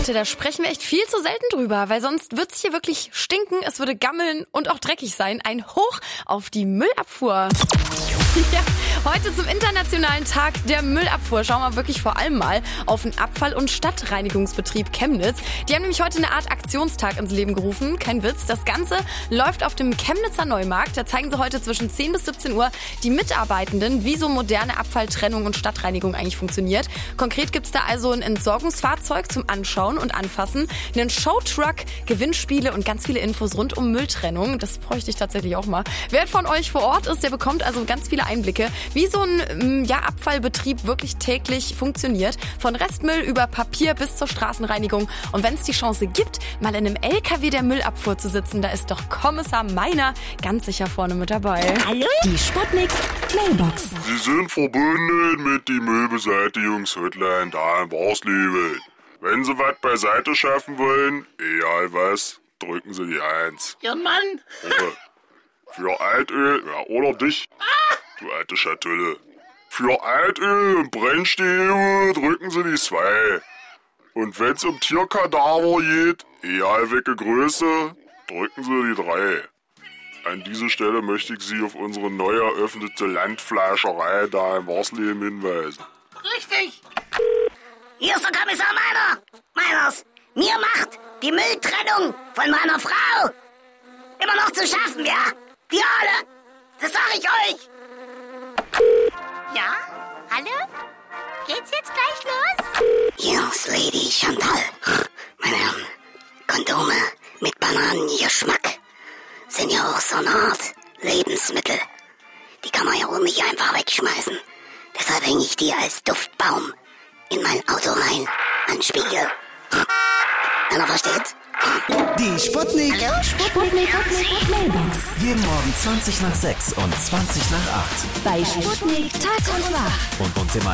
Leute, da sprechen wir echt viel zu selten drüber, weil sonst wird's hier wirklich stinken, es würde gammeln und auch dreckig sein. Ein Hoch auf die Müllabfuhr. Ja, heute zum Internationalen Tag der Müllabfuhr schauen wir wirklich vor allem mal auf den Abfall- und Stadtreinigungsbetrieb Chemnitz. Die haben nämlich heute eine Art Aktionstag ins Leben gerufen. Kein Witz, das Ganze läuft auf dem Chemnitzer Neumarkt. Da zeigen sie heute zwischen 10 bis 17 Uhr die Mitarbeitenden, wie so moderne Abfalltrennung und Stadtreinigung eigentlich funktioniert. Konkret gibt's da also ein Entsorgungsfahrzeug zum Anschauen und Anfassen, einen Showtruck, Gewinnspiele und ganz viele Infos rund um Mülltrennung. Das bräuchte ich tatsächlich auch mal. Wer von euch vor Ort ist, der bekommt also ganz viele Einblicke, wie so ein Abfallbetrieb wirklich täglich funktioniert. Von Restmüll über Papier bis zur Straßenreinigung. Und wenn es die Chance gibt, mal in einem LKW der Müllabfuhr zu sitzen, da ist doch Kommissar Meiner ganz sicher vorne mit dabei. Hallo? Die Sputnik Mailbox. Sie sind verbunden mit die Müllbeseitigungshotline da in Warsleben. Wenn Sie was beiseite schaffen wollen, egal was, drücken Sie die 1. Ihren Mann? Für Altöl, ja, oder dich, du alte Schatulle. Für Altöl und Brennstäbe drücken Sie die 2. Und wenn's um Tierkadaver geht, egal welche Größe, drücken Sie die 3. An dieser Stelle möchte ich Sie auf unsere neu eröffnete Landfleischerei da in Warsleben hinweisen. Richtig. Hier ist der Kommissar Meiners. Mir macht die Mülltrennung von meiner Frau immer noch zu schaffen, ja? Wir alle. Das sag ich euch. Ja? Hallo? Geht's jetzt gleich los? Hier ist Lady Chantal. Meine Herren, Kondome mit Bananengeschmack sind ja auch so eine Art Lebensmittel. Die kann man ja wohl nicht einfach wegschmeißen. Deshalb hänge ich die als Duftbaum in mein Auto rein, an Spiegel. Einer versteht? Die Sputnik. Hallo? Sputnik Mailbox. Jeden Morgen 20 nach 6 und 20 nach 8. Bei Sputnik Tag und Wach. Und immer